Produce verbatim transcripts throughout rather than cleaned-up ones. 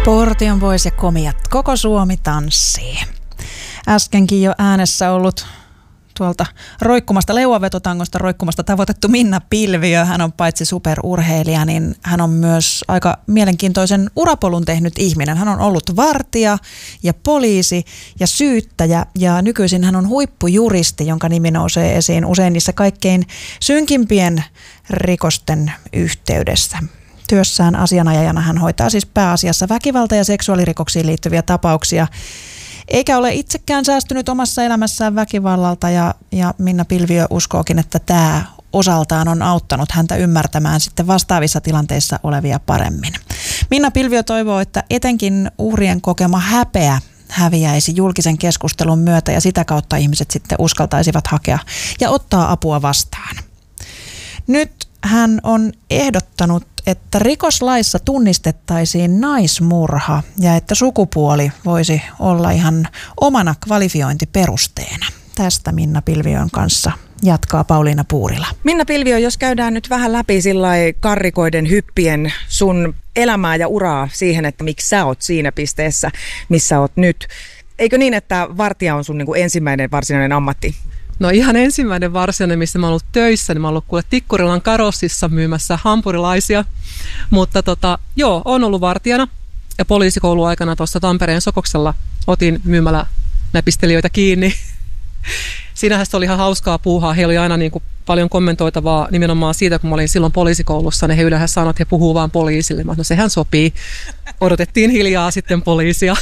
Porti on pois ja komiat. Koko Suomi tanssii. Äskenkin jo äänessä ollut tuolta roikkumasta leuavetotangosta roikkumasta tavoitettu Minna Pilviö. Hän on paitsi superurheilija, niin hän on myös aika mielenkiintoisen urapolun tehnyt ihminen. Hän on ollut vartija ja poliisi ja syyttäjä ja nykyisin hän on huippujuristi, jonka nimi nousee esiin usein niissä kaikkein synkimpien rikosten yhteydessä. Työssään asianajajana hän hoitaa siis pääasiassa väkivalta- ja seksuaalirikoksiin liittyviä tapauksia. Eikä ole itsekään säästynyt omassa elämässään väkivallalta ja, ja Minna Pilviö uskookin, että tämä osaltaan on auttanut häntä ymmärtämään sitten vastaavissa tilanteissa olevia paremmin. Minna Pilviö toivoo, että etenkin uhrien kokema häpeä häviäisi julkisen keskustelun myötä ja sitä kautta ihmiset sitten uskaltaisivat hakea ja ottaa apua vastaan. Nyt hän on ehdottanut, että rikoslaissa tunnistettaisiin naismurha ja että sukupuoli voisi olla ihan omana kvalifiointiperusteena. Tästä Minna Pilviön kanssa jatkaa Pauliina Puurila. Minna Pilviö, jos käydään nyt vähän läpi sillai karrikoiden hyppien sun elämää ja uraa siihen, että miksi sä oot siinä pisteessä, missä oot nyt. Eikö niin, että vartija on sun niin kuin ensimmäinen varsinainen ammatti? No ihan ensimmäinen varsinainen, missä mä oon ollut töissä, niin mä oon ollut kuule Tikkurilan karossissa myymässä hampurilaisia. Mutta tota, joo, oon ollut vartijana ja poliisikouluaikana tuossa Tampereen Sokoksella otin myymällä näpistelijöitä kiinni. Siinähän se oli ihan hauskaa puuhaa. Heillä oli aina niin kuin paljon kommentoitavaa nimenomaan siitä, kun mä olin silloin poliisikoulussa, niin he yleensä sanoivat, että he puhuu vaan poliisille. Mä, no sehän sopii. Odotettiin hiljaa sitten poliisia.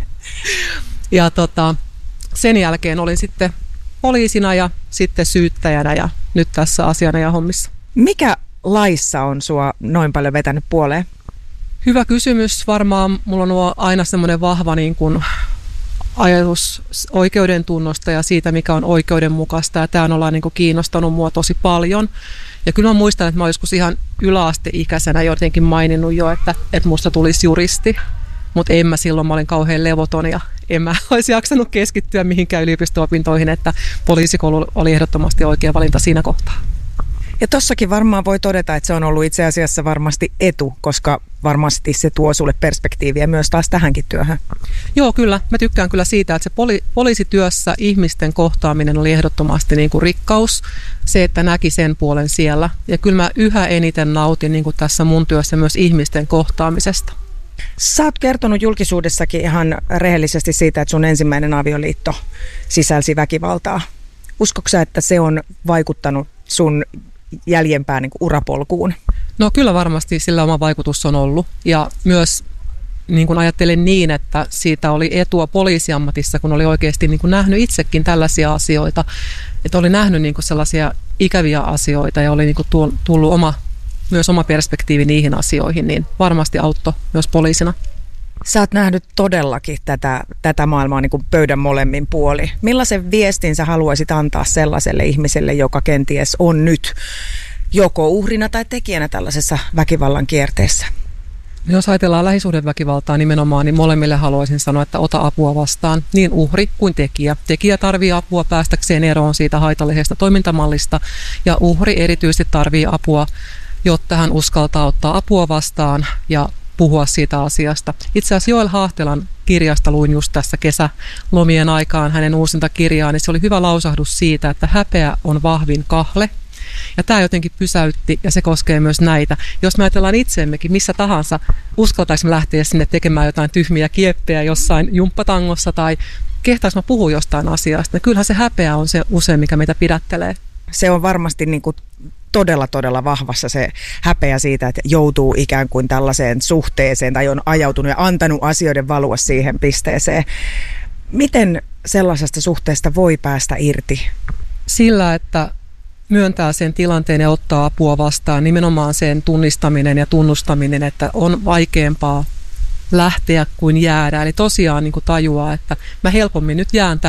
Ja tota, sen jälkeen olin sitten poliisina ja sitten syyttäjänä ja nyt tässä asianajan hommissa. Mikä laissa on sua noin paljon vetänyt puoleen? Hyvä kysymys. Varmaan mulla on aina semmoinen vahva niin kuin ajatus oikeuden tunnosta ja siitä, mikä on oikeudenmukaista. Ja tämä on ollaan niin kuin kiinnostanut mua tosi paljon. Ja kyllä mä muistan, että mä joskus ihan yläasteikäisenä jotenkin maininnut jo, että, että musta tulisi juristi. Mutta en mä silloin, mä olin kauhean levoton ja en mä olisi jaksanut keskittyä mihinkään yliopisto-opintoihin, että poliisikoulu oli ehdottomasti oikea valinta siinä kohtaa. Ja tossakin varmaan voi todeta, että se on ollut itse asiassa varmasti etu, koska varmasti se tuo sulle perspektiiviä myös taas tähänkin työhön. Joo, kyllä. Mä tykkään kyllä siitä, että se poli- poliisityössä ihmisten kohtaaminen oli ehdottomasti niin kuin rikkaus. Se, että näki sen puolen siellä. Ja kyllä mä yhä eniten nautin niin kuin tässä mun työssä myös ihmisten kohtaamisesta. Sä oot kertonut julkisuudessakin ihan rehellisesti siitä, että sun ensimmäinen avioliitto sisälsi väkivaltaa. Uskotko sä, että se on vaikuttanut sun jäljempään niin kuin urapolkuun? No kyllä varmasti sillä oma vaikutus on ollut. Ja myös niin kuin ajattelen niin, että siitä oli etua poliisiammatissa, kun oli oikeasti niin kuin nähnyt itsekin tällaisia asioita. Että oli nähnyt niin kuin sellaisia ikäviä asioita ja oli niin kuin tullut oma myös oma perspektiivi niihin asioihin, niin varmasti auttoi myös poliisina. Sä oot nähnyt todellakin tätä, tätä maailmaa niin kuin pöydän molemmin puoli. Millaisen viestin sä haluaisit antaa sellaiselle ihmiselle, joka kenties on nyt joko uhrina tai tekijänä tällaisessa väkivallan kierteessä? Jos ajatellaan lähisuhdeväkivaltaa nimenomaan, niin molemmille haluaisin sanoa, että ota apua vastaan, niin uhri kuin tekijä. Tekijä tarvitsee apua päästäkseen eroon siitä haitallisesta toimintamallista ja uhri erityisesti tarvitsee apua, jotta hän uskaltaa ottaa apua vastaan ja puhua siitä asiasta. Itse asiassa Joel Haahtelan kirjasta luin just tässä kesälomien aikaan hänen uusinta kirjaa, niin se oli hyvä lausahdus siitä, että häpeä on vahvin kahle. Ja tämä jotenkin pysäytti ja se koskee myös näitä. Jos me ajatellaan itseemmekin missä tahansa, uskaltaisi me lähteä sinne tekemään jotain tyhmiä kieppejä jossain jumppatangossa tai kehtaisi mä puhua jostain asiasta. Ja kyllähän se häpeä on se usein, mikä meitä pidättelee. Se on varmasti niin kuin todella, todella vahvassa se häpeä siitä, että joutuu ikään kuin tällaiseen suhteeseen tai on ajautunut ja antanut asioiden valua siihen pisteeseen. Miten sellaisesta suhteesta voi päästä irti? Sillä, että myöntää sen tilanteen ja ottaa apua vastaan, nimenomaan sen tunnistaminen ja tunnustaminen, että on vaikeampaa lähteä kuin jäädä. Eli tosiaan niin kuin tajuaa, että mä helpommin nyt jään